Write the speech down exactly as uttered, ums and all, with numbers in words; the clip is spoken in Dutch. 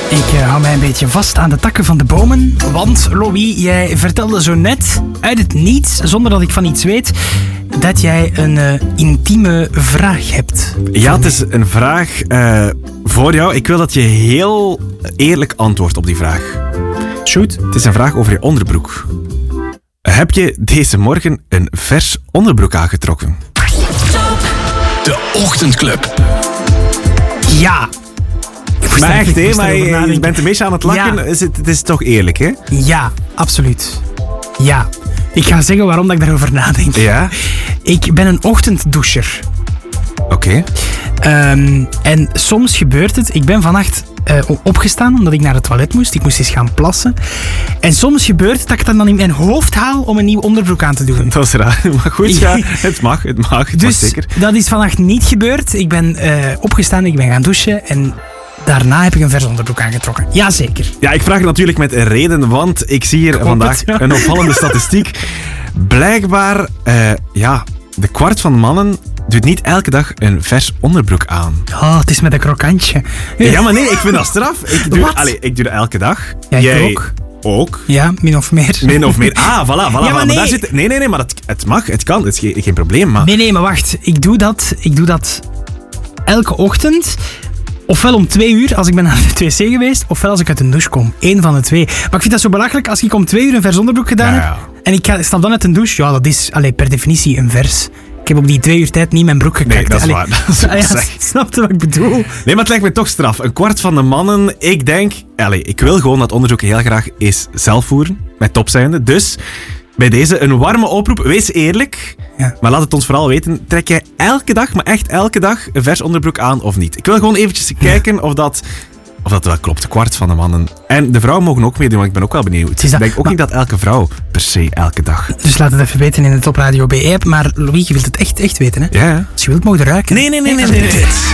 Ik uh, hou mij een beetje vast aan de takken van de bomen. Want, Louis, jij vertelde zo net uit het niets, zonder dat ik van iets weet, dat jij een uh, intieme vraag hebt. Ja, het is een vraag uh, voor jou. Ik wil dat je heel eerlijk antwoordt op die vraag. Shoot. Het is een vraag over je onderbroek. Heb je deze morgen een vers onderbroek aangetrokken? De Ochtendclub. Ja. Maar echt, hé, maar je, je bent een beetje aan het lachen. Ja. Is het, het is toch eerlijk, hè? Ja, absoluut. Ja. Ik ga zeggen waarom dat ik daarover nadenk. Ja? Ik ben een ochtenddoucher. Oké. Okay. Um, en soms gebeurt het... Ik ben vannacht uh, opgestaan omdat ik naar het toilet moest. Ik moest eens gaan plassen. En soms gebeurt het dat ik het dan in mijn hoofd haal om een nieuw onderbroek aan te doen. Dat is raar. Maar goed, ja, het mag. Het mag. Het dus mag zeker. Dat is vannacht niet gebeurd. Ik ben uh, opgestaan, ik ben gaan douchen en... Daarna heb ik een vers onderbroek aangetrokken. Jazeker. Ja, ik vraag natuurlijk met een reden, want ik zie hier vandaag het, ja. een opvallende statistiek. Blijkbaar, uh, ja, de kwart van de mannen doet niet elke dag een vers onderbroek aan. Oh, het is met een krokantje. Ja, maar nee, ik vind dat straf. Ik doe, allee, ik doe dat elke dag. Ja, Jij ook. Ook. Ja, min of meer. Min of meer. Ah, voilà, voilà. Ja, maar voilà. nee. Maar daar zit, nee, nee, nee, maar het, het mag, het kan, het is geen, geen probleem. Maar... Nee, nee, maar wacht. Ik doe dat, ik doe dat elke ochtend... Ofwel om twee uur als ik ben naar de wc geweest, ofwel als ik uit de douche kom. Eén van de twee. Maar ik vind dat zo belachelijk als ik om twee uur een vers onderbroek gedaan ja, ja. heb en ik ga, stap dan uit de douche. Ja, dat is allee, per definitie een vers. Ik heb op die twee uur tijd niet mijn broek gekakt. Nee, dat is allee, waar. Dat is ah, ja, snap je wat ik bedoel? Nee, maar het lijkt me toch straf. Een kwart van de mannen, ik denk... Allee, ik wil gewoon dat onderzoek heel graag is zelf voeren. Met top zijnde. Dus... Bij deze een warme oproep. Wees eerlijk. Ja. Maar laat het ons vooral weten. Trek jij elke dag, maar echt elke dag, een vers onderbroek aan of niet? Ik wil gewoon eventjes kijken of dat, of dat wel klopt. Een kwart van de mannen. En de vrouwen mogen ook meedoen, want ik ben ook wel benieuwd. Ik denk ook maar, niet dat elke vrouw per se elke dag... Dus laat het even weten in de Top Radio B E-app. Maar Louis, je wilt het echt, echt weten, hè? Ja. Als je wilt, mogen ruiken. Nee, nee, nee, nee. nee, nee.